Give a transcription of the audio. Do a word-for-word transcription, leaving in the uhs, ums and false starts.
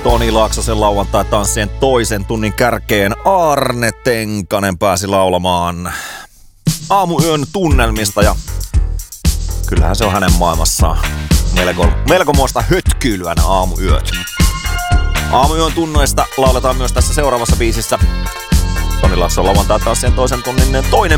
Toni Laaksosen lauantai-tanssien toisen tunnin kärkeen Aarne Tenkanen pääsi laulamaan aamuyön tunnelmista ja kyllähän se on hänen maailmassaan melko, melkomoista hötkyilyä nämä aamuyöt. Aamuyön tunnoista lauletaan myös tässä seuraavassa biisissä. Toni Laakson lauantai-tanssien toisen tunnin toinen